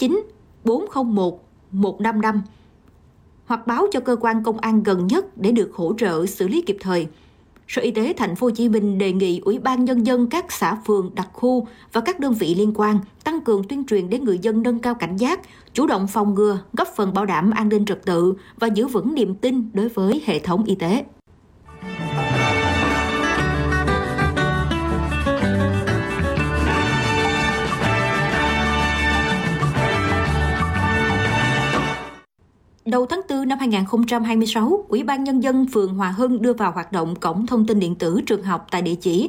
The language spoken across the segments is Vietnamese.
89 401 155 hoặc báo cho cơ quan công an gần nhất để được hỗ trợ xử lý kịp thời. Sở Y tế Thành phố Hồ Chí Minh đề nghị Ủy ban Nhân dân các xã phường, đặc khu và các đơn vị liên quan tăng cường tuyên truyền để người dân nâng cao cảnh giác, chủ động phòng ngừa, góp phần bảo đảm an ninh trật tự và giữ vững niềm tin đối với hệ thống y tế. Đầu tháng 4 năm 2026, Ủy ban Nhân dân phường Hòa Hưng đưa vào hoạt động cổng thông tin điện tử trường học tại địa chỉ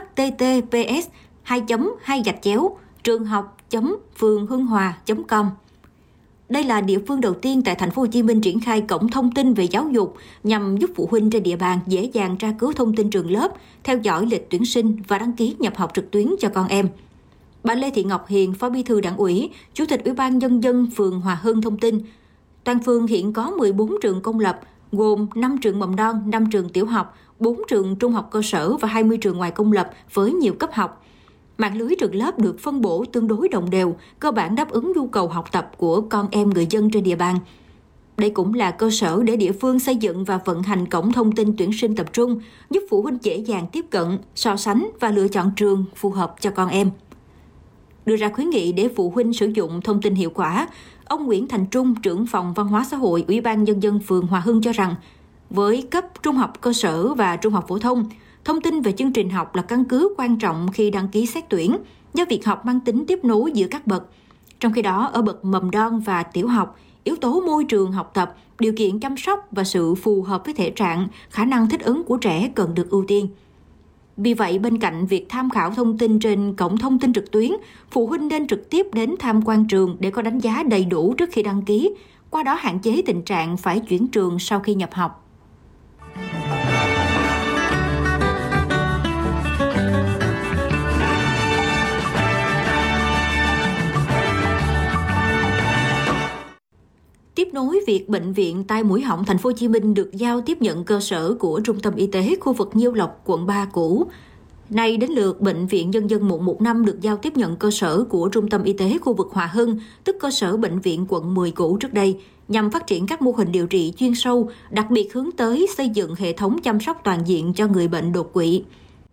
https://trường-học.phường-hưng-hòa.com. Đây là địa phương đầu tiên tại Thành phố Hồ Chí Minh triển khai cổng thông tin về giáo dục nhằm giúp phụ huynh trên địa bàn dễ dàng tra cứu thông tin trường lớp, theo dõi lịch tuyển sinh và đăng ký nhập học trực tuyến cho con em. Bà Lê Thị Ngọc Hiền, Phó Bí thư Đảng ủy, Chủ tịch Ủy ban Nhân dân phường Hòa Hưng thông tin, toàn phường hiện có 14 trường công lập, gồm 5 trường mầm non, 5 trường tiểu học, 4 trường trung học cơ sở và 20 trường ngoài công lập với nhiều cấp học. Mạng lưới trường lớp được phân bổ tương đối đồng đều, cơ bản đáp ứng nhu cầu học tập của con em người dân trên địa bàn. Đây cũng là cơ sở để địa phương xây dựng và vận hành cổng thông tin tuyển sinh tập trung, giúp phụ huynh dễ dàng tiếp cận, so sánh và lựa chọn trường phù hợp cho con em. Đưa ra khuyến nghị để phụ huynh sử dụng thông tin hiệu quả, ông Nguyễn Thành Trung, trưởng phòng Văn hóa xã hội, Ủy ban Nhân dân phường Hòa Hưng cho rằng, với cấp trung học cơ sở và trung học phổ thông, thông tin về chương trình học là căn cứ quan trọng khi đăng ký xét tuyển, do việc học mang tính tiếp nối giữa các bậc. Trong khi đó, ở bậc mầm non và tiểu học, yếu tố môi trường học tập, điều kiện chăm sóc và sự phù hợp với thể trạng, khả năng thích ứng của trẻ cần được ưu tiên. Vì vậy, bên cạnh việc tham khảo thông tin trên cổng thông tin trực tuyến, phụ huynh nên trực tiếp đến tham quan trường để có đánh giá đầy đủ trước khi đăng ký, qua đó hạn chế tình trạng phải chuyển trường sau khi nhập học. Tiếp nối việc Bệnh viện Tai Mũi Họng Thành phố Hồ Chí Minh được giao tiếp nhận cơ sở của Trung tâm Y tế khu vực Nhiêu Lộc, quận 3 cũ. Nay đến lượt Bệnh viện Nhân dân 115 được giao tiếp nhận cơ sở của Trung tâm Y tế khu vực Hòa Hưng, tức cơ sở Bệnh viện quận 10 cũ trước đây, nhằm phát triển các mô hình điều trị chuyên sâu, đặc biệt hướng tới xây dựng hệ thống chăm sóc toàn diện cho người bệnh đột quỵ.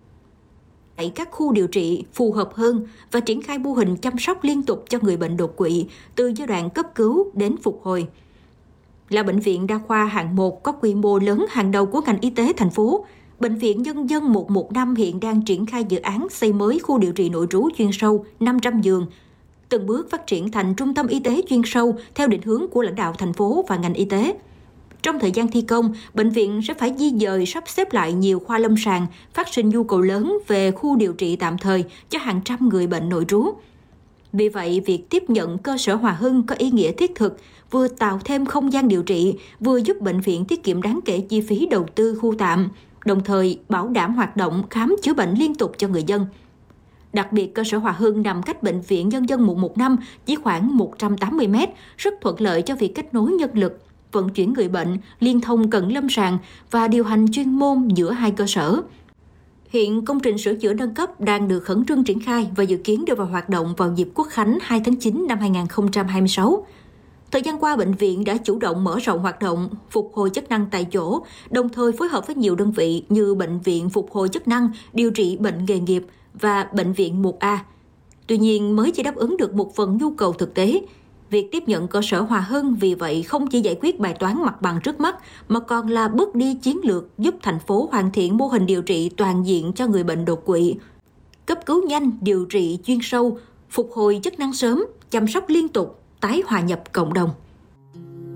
Tại các khu điều trị phù hợp hơn và triển khai mô hình chăm sóc liên tục cho người bệnh đột quỵ từ giai đoạn cấp cứu đến phục hồi. Là bệnh viện đa khoa hạng 1 có quy mô lớn hàng đầu của ngành y tế thành phố, Bệnh viện Nhân dân 115 hiện đang triển khai dự án xây mới khu điều trị nội trú chuyên sâu 500 giường, từng bước phát triển thành trung tâm y tế chuyên sâu theo định hướng của lãnh đạo thành phố và ngành y tế. Trong thời gian thi công, bệnh viện sẽ phải di dời sắp xếp lại nhiều khoa lâm sàng, phát sinh nhu cầu lớn về khu điều trị tạm thời cho hàng trăm người bệnh nội trú. Vì vậy, việc tiếp nhận cơ sở Hòa Hưng có ý nghĩa thiết thực, vừa tạo thêm không gian điều trị, vừa giúp bệnh viện tiết kiệm đáng kể chi phí đầu tư khu tạm, đồng thời bảo đảm hoạt động khám chữa bệnh liên tục cho người dân. Đặc biệt, cơ sở Hòa Hưng nằm cách Bệnh viện Nhân dân 115 chỉ khoảng 180 m, rất thuận lợi cho việc kết nối nhân lực, vận chuyển người bệnh, liên thông cận lâm sàng và điều hành chuyên môn giữa hai cơ sở. Hiện công trình sửa chữa nâng cấp đang được khẩn trương triển khai và dự kiến đưa vào hoạt động vào dịp Quốc khánh 2 tháng 9 năm 2026. Thời gian qua, bệnh viện đã chủ động mở rộng hoạt động, phục hồi chức năng tại chỗ, đồng thời phối hợp với nhiều đơn vị như Bệnh viện Phục hồi chức năng, điều trị bệnh nghề nghiệp và Bệnh viện 1A. Tuy nhiên, mới chỉ đáp ứng được một phần nhu cầu thực tế. Việc tiếp nhận cơ sở Hòa Hưng vì vậy không chỉ giải quyết bài toán mặt bằng trước mắt, mà còn là bước đi chiến lược giúp thành phố hoàn thiện mô hình điều trị toàn diện cho người bệnh đột quỵ. Cấp cứu nhanh, điều trị chuyên sâu, phục hồi chức năng sớm, chăm sóc liên tục, tái hòa nhập cộng đồng.